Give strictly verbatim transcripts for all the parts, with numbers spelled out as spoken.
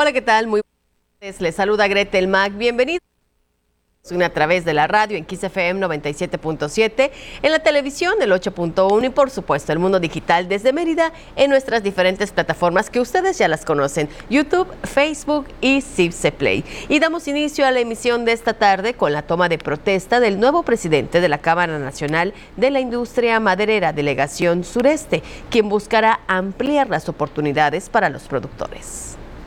Hola, ¿qué tal? Muy buenas tardes. Les saluda Gretel Mac. Bienvenidos a través de la radio en Kiss F M noventa y siete punto siete, en la televisión del ocho punto uno y por supuesto el mundo digital desde Mérida en nuestras diferentes plataformas que ustedes ya las conocen, YouTube, Facebook y Cipse Play. Y damos inicio a la emisión de esta tarde con la toma de protesta del nuevo presidente de la Cámara Nacional de la Industria Maderera, Delegación Sureste, quien buscará ampliar las oportunidades para los productores.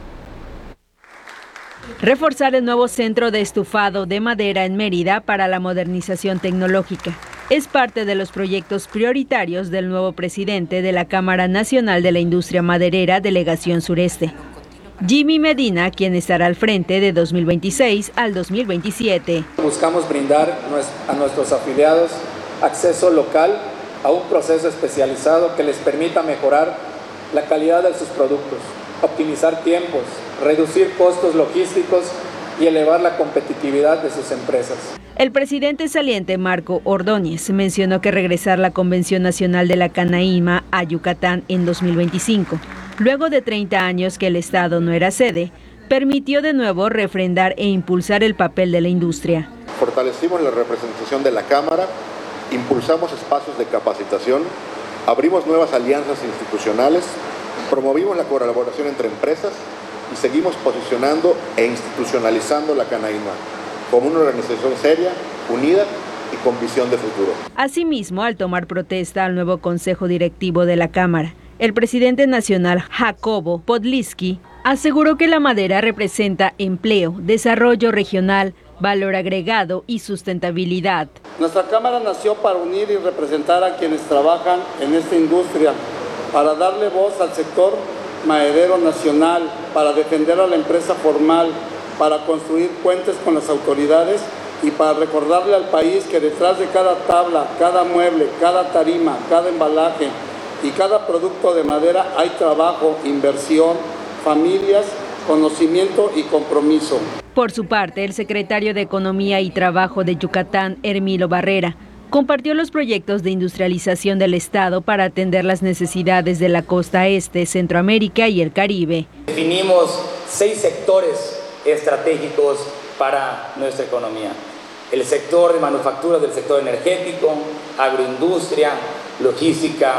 Reforzar el nuevo centro de estufado de madera en Mérida para la modernización tecnológica. Es parte de los proyectos prioritarios del nuevo presidente de la Cámara Nacional de la Industria Maderera, Delegación Sureste, Jimmy Medina, quien estará al frente de dos mil veintiséis al dos mil veintisiete. Buscamos brindar a nuestros afiliados acceso local a un proceso especializado que les permita mejorar la calidad de sus productos, optimizar tiempos, reducir costos logísticos y elevar la competitividad de sus empresas. El presidente saliente Marco Ordóñez mencionó que regresar la Convención Nacional de la Canaima a Yucatán en dos mil veinticinco, luego de treinta años que el Estado no era sede, permitió de nuevo refrendar e impulsar el papel de la industria. Fortalecimos la representación de la Cámara, impulsamos espacios de capacitación, abrimos nuevas alianzas institucionales, promovimos la colaboración entre empresas y seguimos posicionando e institucionalizando la Canaima como una organización seria, unida y con visión de futuro. Asimismo, al tomar protesta al nuevo Consejo Directivo de la Cámara, el presidente nacional Jacobo Podlisky aseguró que la madera representa empleo, desarrollo regional, valor agregado y sustentabilidad. Nuestra Cámara nació para unir y representar a quienes trabajan en esta industria, para darle voz al sector maderero nacional, para defender a la empresa formal, para construir puentes con las autoridades y para recordarle al país que detrás de cada tabla, cada mueble, cada tarima, cada embalaje y cada producto de madera hay trabajo, inversión, familias, conocimiento y compromiso. Por su parte, el secretario de Economía y Trabajo de Yucatán, Hermilo Barrera, compartió los proyectos de industrialización del Estado para atender las necesidades de la costa este, Centroamérica y el Caribe. Definimos seis sectores estratégicos para nuestra economía. El sector de manufactura del sector energético, agroindustria, logística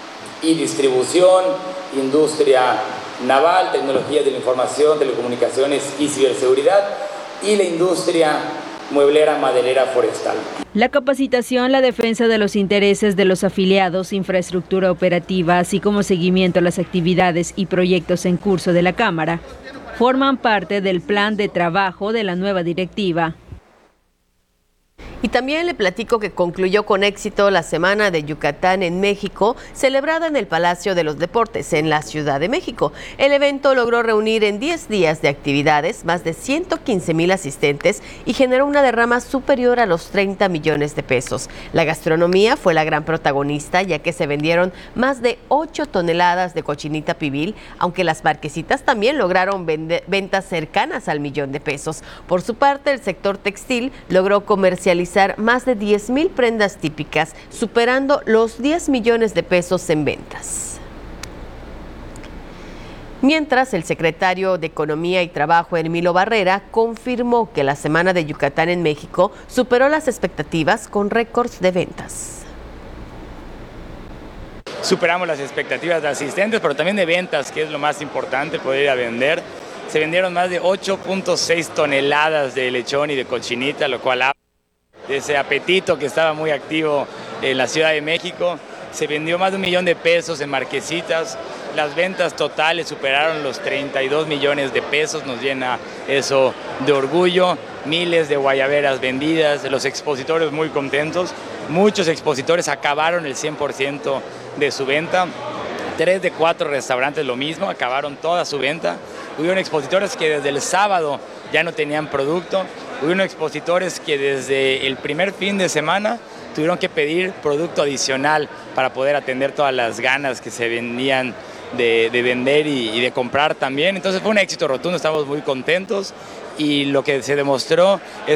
y distribución, industria naval, tecnologías de la información, telecomunicaciones y ciberseguridad, y la industria mueblera, maderera, forestal. La capacitación, la defensa de los intereses de los afiliados, infraestructura operativa, así como seguimiento a las actividades y proyectos en curso de la Cámara, forman parte del plan de trabajo de la nueva directiva. Y también le platico que concluyó con éxito la Semana de Yucatán en México, celebrada en el Palacio de los Deportes en la Ciudad de México. El evento logró reunir en diez días de actividades más de ciento quince mil asistentes y generó una derrama superior a los treinta millones de pesos. La gastronomía fue la gran protagonista, ya que se vendieron más de ocho toneladas de cochinita pibil, aunque las marquesitas también lograron vende- ventas cercanas al millón de pesos. Por su parte, el sector textil logró comercializar más de diez mil prendas típicas, superando los diez millones de pesos en ventas. Mientras, el secretario de Economía y Trabajo, Hermilo Barrera, confirmó que la Semana de Yucatán en México superó las expectativas con récords de ventas. Superamos las expectativas de asistentes, pero también de ventas, que es lo más importante, poder ir a vender. Se vendieron más de ocho punto seis toneladas de lechón y de cochinita, lo cual habla de ese apetito que estaba muy activo en la Ciudad de México. Se vendió más de un millón de pesos en marquesitas. Las ventas totales superaron los treinta y dos millones de pesos. Nos llena eso de orgullo. Miles de guayaberas vendidas. Los expositores muy contentos. Muchos expositores acabaron el cien por ciento de su venta. Tres de cuatro restaurantes lo mismo, acabaron toda su venta. Hubieron expositores que desde el sábado ya no tenían producto. Hubieron expositores que desde el primer fin de semana tuvieron que pedir producto adicional para poder atender todas las ganas que se venían de, de vender y, y de comprar también. Entonces fue un éxito rotundo, estamos muy contentos y lo que se demostró es